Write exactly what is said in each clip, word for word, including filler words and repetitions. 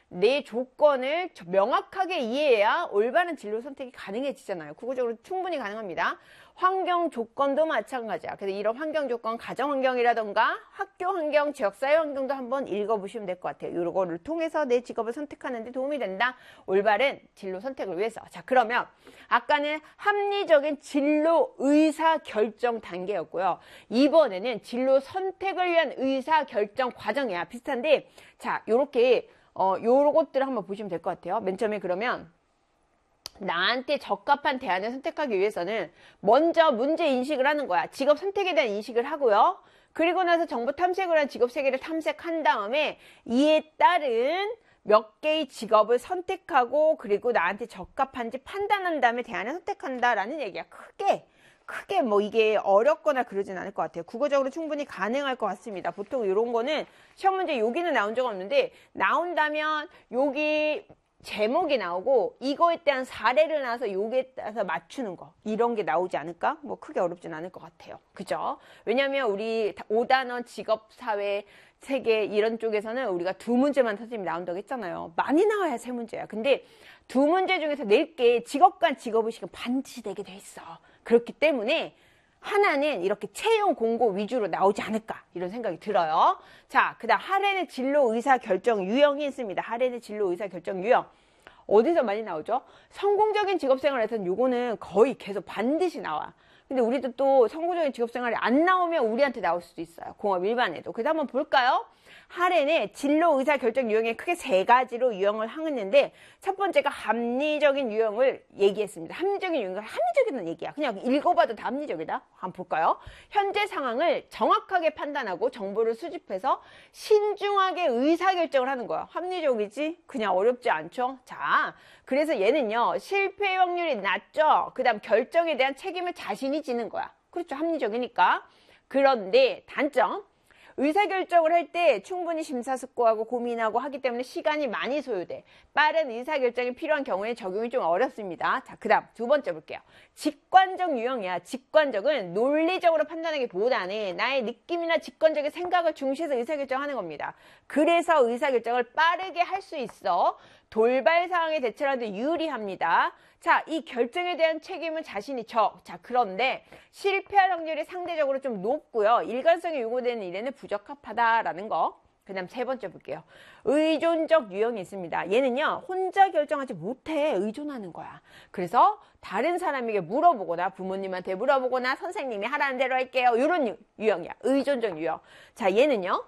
내 조건을 명확하게 이해해야 올바른 진로 선택이 가능해지잖아요. 국어적으로 충분히 가능합니다. 환경 조건도 마찬가지야. 그래서 이런 환경 조건, 가정 환경이라던가 학교 환경, 지역사회 환경도 한번 읽어보시면 될 것 같아요. 이거를 통해서 내 직업을 선택하는 데 도움이 된다. 올바른 진로 선택을 위해서. 자, 그러면 아까는 합리적인 진로 의사 결정 단계였고요. 이번에는 진로 선택을 위한 의사 결정 과정이야. 비슷한데, 자, 요렇게 어, 요것들을 한번 보시면 될 것 같아요. 맨 처음에 그러면 나한테 적합한 대안을 선택하기 위해서는 먼저 문제 인식을 하는 거야. 직업 선택에 대한 인식을 하고요. 그리고 나서 정보 탐색을 한 직업 세계를 탐색한 다음에 이에 따른 몇 개의 직업을 선택하고 그리고 나한테 적합한지 판단한 다음에 대안을 선택한다라는 얘기야. 크게 크게 뭐 이게 어렵거나 그러진 않을 것 같아요. 국어적으로 충분히 가능할 것 같습니다. 보통 이런 거는 시험 문제 여기는 나온 적 없는데 나온다면 여기 제목이 나오고 이거에 대한 사례를 나와서 요기에 따라서 맞추는 거 이런 게 나오지 않을까? 뭐 크게 어렵진 않을 것 같아요. 그죠? 왜냐면 우리 오 단원 직업사회 세계 이런 쪽에서는 우리가 두 문제만 선생님이 나온다고 했잖아요. 많이 나와야 세 문제야. 근데 두 문제 중에서 낼 게 직업간 직업의식은 반드시 되게 돼 있어. 그렇기 때문에 하나는 이렇게 채용 공고 위주로 나오지 않을까 이런 생각이 들어요. 자, 그 다음 할인의 진로 의사 결정 유형이 있습니다. 할인의 진로 의사 결정 유형 어디서 많이 나오죠? 성공적인 직업생활에서는 요거는 거의 계속 반드시 나와. 근데 우리도 또 성공적인 직업생활이 안 나오면 우리한테 나올 수도 있어요. 공업 일반에도. 그래서 한번 볼까요? 할인의 진로 의사 결정 유형에 크게 세 가지로 유형을 하는데 첫 번째가 합리적인 유형을 얘기했습니다. 합리적인 유형은 합리적이라는 얘기야. 그냥 읽어봐도 다 합리적이다. 한번 볼까요? 현재 상황을 정확하게 판단하고 정보를 수집해서 신중하게 의사결정을 하는 거야. 합리적이지? 그냥 어렵지 않죠? 자, 그래서 얘는요. 실패 확률이 낮죠? 그 다음 결정에 대한 책임을 자신이 지는 거야. 그렇죠. 합리적이니까. 그런데 단점. 의사결정을 할 때 충분히 심사숙고하고 고민하고 하기 때문에 시간이 많이 소요돼. 빠른 의사결정이 필요한 경우에 적용이 좀 어렵습니다. 자, 그 다음 두 번째 볼게요. 직관적 유형이야. 직관적은 논리적으로 판단하기보다는 나의 느낌이나 직관적인 생각을 중시해서 의사결정하는 겁니다. 그래서 의사결정을 빠르게 할 수 있어. 돌발 상황에 대처하는 데 유리합니다. 자, 이 결정에 대한 책임은 자신이 져. 자, 그런데 실패할 확률이 상대적으로 좀 높고요. 일관성이 요구되는 일에는 부적합하다라는 거. 그 다음 세 번째 볼게요. 의존적 유형이 있습니다. 얘는요. 혼자 결정하지 못해. 의존하는 거야. 그래서 다른 사람에게 물어보거나 부모님한테 물어보거나 선생님이 하라는 대로 할게요. 이런 유형이야. 의존적 유형. 자, 얘는요.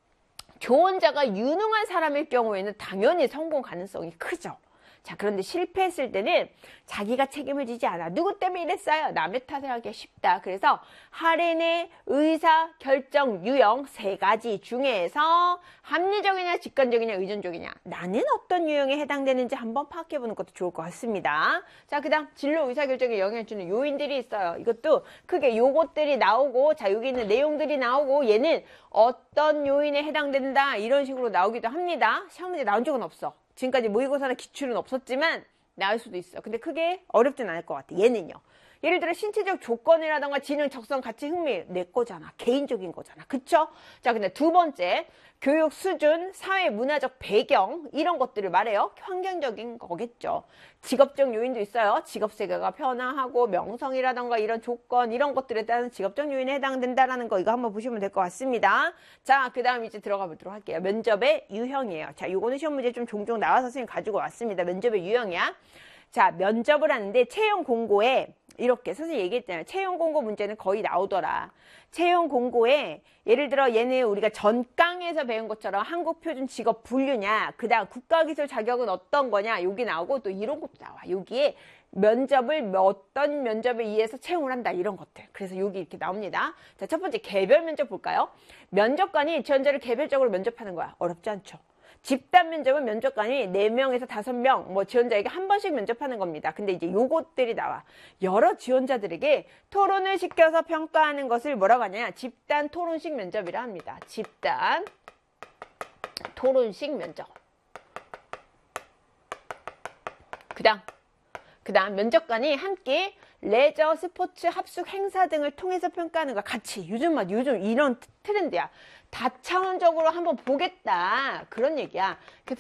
조언자가 유능한 사람일 경우에는 당연히 성공 가능성이 크죠. 자, 그런데 실패했을 때는 자기가 책임을 지지 않아. 누구 때문에 이랬어요? 남의 탓을 하기가 쉽다. 그래서 할인의 의사 결정 유형 세 가지 중에서 합리적이냐 직관적이냐 의존적이냐 나는 어떤 유형에 해당되는지 한번 파악해보는 것도 좋을 것 같습니다. 자, 그 다음 진로 의사결정에 영향을 주는 요인들이 있어요. 이것도 크게 요것들이 나오고 자 여기 있는 내용들이 나오고 얘는 어떤 요인에 해당된다 이런 식으로 나오기도 합니다. 시험 문제 나온 적은 없어. 지금까지 모의고사나 기출은 없었지만 나올 수도 있어. 근데 크게 어렵진 않을 것 같아. 얘는요. 예를 들어 신체적 조건이라던가 지능, 적성, 가치, 흥미 내 거잖아. 개인적인 거잖아. 그쵸? 자, 근데 두 번째 교육 수준, 사회 문화적 배경 이런 것들을 말해요. 환경적인 거겠죠. 직업적 요인도 있어요. 직업 세계가 변화하고 명성이라던가 이런 조건 이런 것들에 따른 직업적 요인에 해당된다라는 거 이거 한번 보시면 될 것 같습니다. 자, 그 다음 이제 들어가 보도록 할게요. 면접의 유형이에요. 자, 요거는 시험 문제 좀 종종 나와서 선생님 가지고 왔습니다. 면접의 유형이야. 자, 면접을 하는데 채용 공고에 이렇게 선생님이 얘기했잖아요. 채용 공고 문제는 거의 나오더라. 채용 공고에 예를 들어 얘는 우리가 전강에서 배운 것처럼 한국표준 직업 분류냐 그 다음 국가기술 자격은 어떤 거냐 여기 나오고 또 이런 것도 나와. 여기에 면접을 어떤 면접에 의해서 채용을 한다 이런 것들. 그래서 여기 이렇게 나옵니다. 자, 첫 번째 개별 면접 볼까요? 면접관이 지원자를 개별적으로 면접하는 거야. 어렵지 않죠? 집단 면접은 면접관이 네 명에서 다섯 명, 뭐 지원자에게 한 번씩 면접하는 겁니다. 근데 이제 요것들이 나와. 여러 지원자들에게 토론을 시켜서 평가하는 것을 뭐라고 하냐? 집단 토론식 면접이라 합니다. 집단 토론식 면접. 그 다음, 그 다음 면접관이 함께 레저, 스포츠, 합숙, 행사 등을 통해서 평가하는 거 같이. 요즘 막 요즘 이런 트렌드야. 다차원적으로 한번 보겠다. 그런 얘기야. 그래서